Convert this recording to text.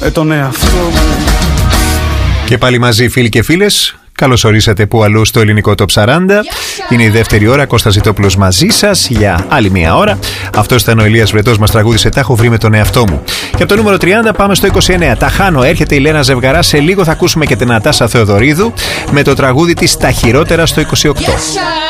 τον εαυτό μου. Και πάλι μαζί φίλοι και φίλες, καλώς ορίσατε που αλλού στο ελληνικό Top 40. Είναι η δεύτερη ώρα, Κώστας Ζητόπουλος μαζί σας για άλλη μία ώρα. Αυτός ήταν ο Ηλίας Βρετός, μας τραγούδισε «Τα έχω βρει με τον εαυτό μου». Και από το νούμερο 30 πάμε στο 29. Τα χάνω, έρχεται η Λένα Ζευγαρά. Σε λίγο θα ακούσουμε και την Νατάσα Θεοδωρίδου με το τραγούδι της «Τα χειρότερα» στο 28.